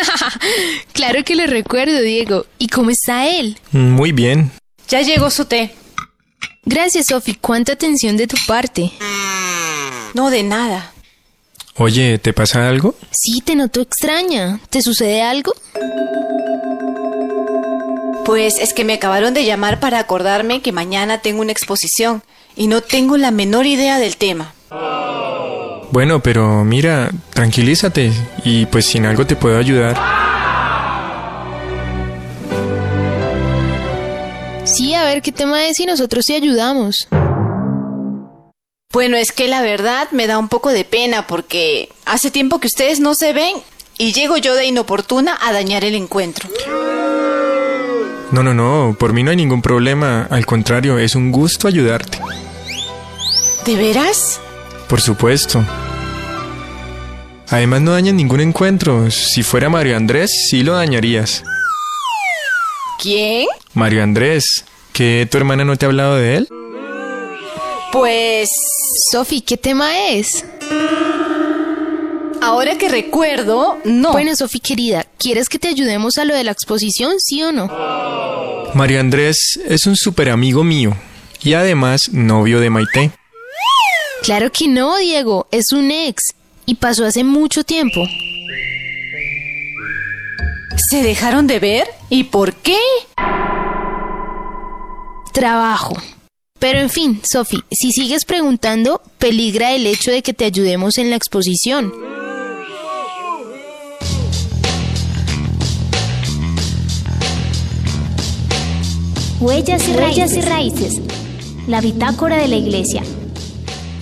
Claro que lo recuerdo, Diego. ¿Y cómo está él? Muy bien. Ya llegó su té. Gracias, Sofi. Cuánta atención de tu parte. No, de nada. Oye, ¿te pasa algo? Sí, te noto extraña. ¿Te sucede algo? Pues es que me acabaron de llamar para acordarme que mañana tengo una exposición y no tengo la menor idea del tema. Bueno, pero mira, tranquilízate y pues si en algo te puedo ayudar. Sí, a ver qué tema es y nosotros te ayudamos. Bueno, es que la verdad me da un poco de pena porque hace tiempo que ustedes no se ven y llego yo de inoportuna a dañar el encuentro. No, por mí no hay ningún problema. Al contrario, es un gusto ayudarte. ¿De veras? Por supuesto. Además no dañas ningún encuentro. Si fuera Mario Andrés, sí lo dañarías. ¿Quién? Mario Andrés, ¿que tu hermana no te ha hablado de él? Pues... Sofi, ¿qué tema es? ahora que recuerdo, no. Bueno, Sofi querida, ¿quieres que te ayudemos a lo de la exposición, sí o no? Mario Andrés es un súper amigo mío y además novio de Maite. Claro que no, Diego, es un ex y pasó hace mucho tiempo. ¿Se dejaron de ver? ¿Y por qué? Trabajo. Pero en fin, Sofi, si sigues preguntando, peligra el hecho de que te ayudemos en la exposición. Huellas y raíces. La bitácora de la iglesia.